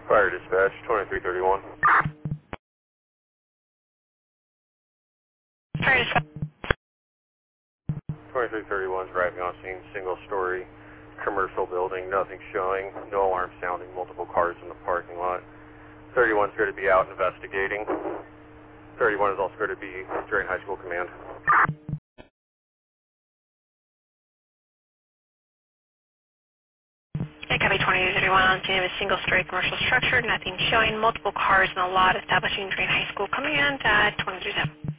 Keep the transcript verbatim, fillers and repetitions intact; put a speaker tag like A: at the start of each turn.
A: Fire dispatch, twenty-three thirty-one.
B: Fire dispatch.
A: twenty-three thirty-one is arriving on scene, single-story commercial building, nothing showing, no alarm sounding, multiple cars in the parking lot. thirty-one is going to be out investigating. thirty-one is also going to be during high school command.
B: Yeah, copy twenty-two thirty-one on scene of a single-story commercial structure, nothing showing, multiple cars in the lot establishing during high school command at twenty-three seven.